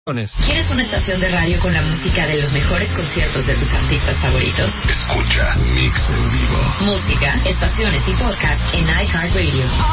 ¿Quieres una estación de radio con la música de los mejores conciertos de tus artistas favoritos? Escucha Mix en Vivo. Música, estaciones y podcast en iHeartRadio.